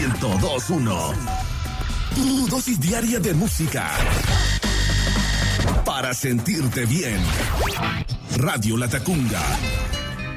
100.21. Tu dosis diaria de música para sentirte bien. Radio La Tacunga.